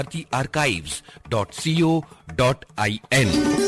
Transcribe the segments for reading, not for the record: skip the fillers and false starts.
bharatiarchives.co.in।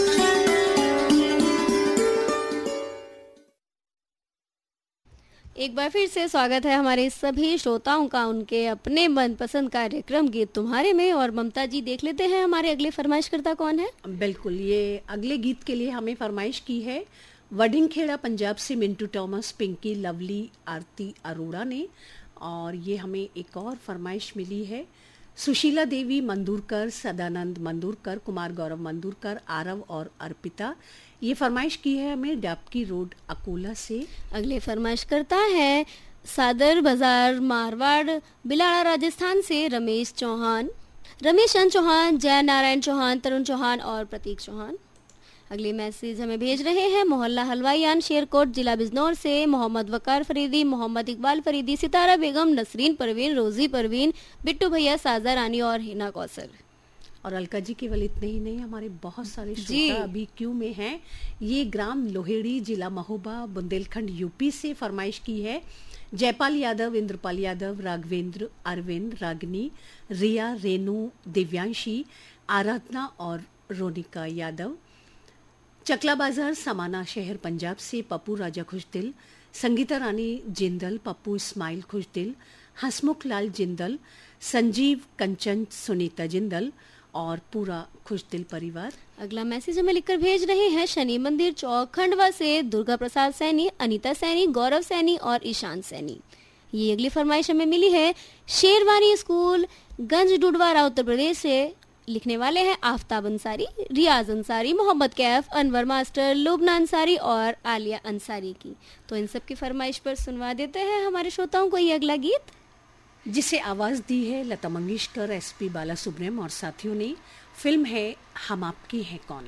एक बार फिर से स्वागत है हमारे सभी श्रोताओं का उनके अपने मनपसंद कार्यक्रम गीत तुम्हारे में। और ममता जी, देख लेते हैं हमारे अगले फरमाइशकर्ता कौन है। बिल्कुल, ये अगले गीत के लिए हमें फरमाइश की है वडिंगखेड़ा पंजाब से मिंटू टॉमस, पिंकी, लवली, आरती अरोड़ा ने। और ये हमें एक और फरमाइश मिली है सुशीला देवी मंदूरकर, सदानंद मंदूरकर, कुमार गौरव मंदूरकर, आरव और अर्पिता। ये फरमाइश की है हमें डाबकी रोड अकोला से। अगले फरमाइशकर्ता है सादर बाजार मारवाड़ बिलाड़ा राजस्थान से रमेश चौहान, रमेश चंद चौहान, जय नारायण चौहान, तरुण चौहान और प्रतीक चौहान। अगले मैसेज हमें भेज रहे हैं मोहल्ला हलवाईयान शेरकोट जिला बिजनौर से मोहम्मद वकार फरीदी, मोहम्मद इकबाल फरीदी, सितारा बेगम, नसरीन परवीन, रोजी परवीन, बिट्टू भैया, साजा रानी और हिना कौसर। और अलका जी केवल इतने ही नहीं, हमारे बहुत सारे श्रोता अभी क्यू में हैं। ये ग्राम लोहेड़ी जिला महोबा बुंदेलखंड यूपी से फरमाइश की है जयपाल यादव, इंद्रपाल यादव, राघवेंद्र, अरविंद, रागनी, रिया, रेनू, दिव्यांशी, आराधना और रोनिका यादव। चकला बाजार समाना शहर पंजाब से पप्पू राजा खुशदिल, संगीता रानी जिंदल, पप्पू इस्माइल खुशदिल, हसमुख लाल जिंदल, संजीव, कंचन, सुनीता जिंदल और पूरा खुशदिल परिवार। अगला मैसेज हमें लिखकर भेज रहे हैं शनि मंदिर चौक खंडवा से दुर्गा प्रसाद सैनी, अनीता सैनी, गौरव सैनी और ईशान सैनी। ये अगली फरमाइश हमें मिली है शेरवानी स्कूल गंज डुडवारा उत्तर प्रदेश से। लिखने वाले हैं आफ्ताब अंसारी, रियाज अंसारी, मोहम्मद कैफ, अनवर मास्टर, लुबना अंसारी और आलिया अंसारी की। तो इन सब की फरमाइश पर सुनवा देते हैं हमारे श्रोताओं को ये अगला गीत, जिसे आवाज दी है लता मंगेशकर, एसपी बाला सुब्रमण्यम और साथियों ने। फिल्म है हम आपके हैं कौन।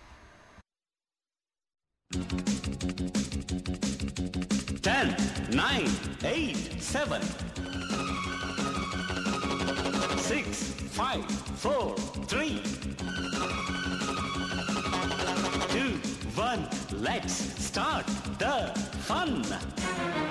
10, 9, 8, 7, 6, 5, 4, 3, 2, 1, let's start the fun.